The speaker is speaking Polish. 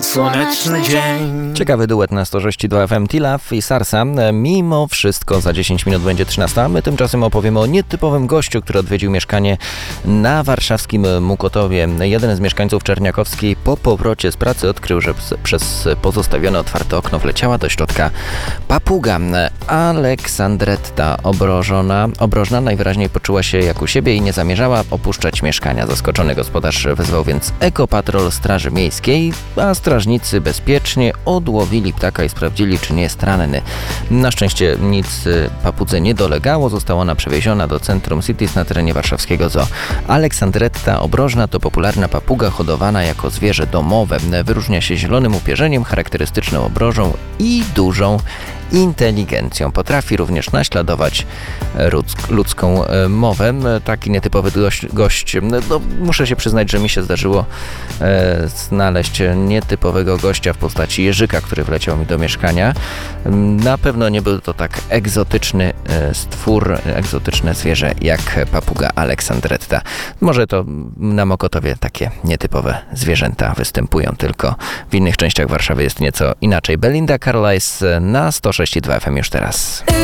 ten słoneczny dzień. Ciekawy duet na 106.2 FM Tilaf i Sarsa. Mimo wszystko za 10 minut będzie 13. My tymczasem opowiemy o nietypowym gościu, który odwiedził mieszkanie na warszawskim Mukotowie. Jeden z mieszkańców Czerniakowskiej po powrocie z pracy odkrył, że przez pozostawione otwarte okno wleciała do środka papuga. Aleksandretta obrożna najwyraźniej poczuła się jak u siebie i nie zamierzała opuszczać mieszkania. Zaskoczony gospodarz wezwał więc ekopatrol Straży Miejskiej, a strażnicy bezpiecznie odłowili ptaka i sprawdzili, czy nie jest ranny. Na szczęście nic papudze nie dolegało, została ona przewieziona do centrum Cities na terenie warszawskiego zoo. Aleksandretta obrożna to popularna papuga hodowana jako zwierzę domowe. Wyróżnia się zielonym upierzeniem, charakterystyczną obrożą i dużą inteligencją. Potrafi również naśladować ludzką mowę. Taki nietypowy gość. No, muszę się przyznać, że mi się zdarzyło znaleźć nietypowego gościa w postaci jeżyka, który wleciał mi do mieszkania. Na pewno nie był to tak egzotyczny stwór, egzotyczne zwierzę jak papuga Aleksandretta. Może to na Mokotowie takie nietypowe zwierzęta występują, tylko w innych częściach Warszawy jest nieco inaczej. Belinda Carlisle na 106.2 FM już teraz.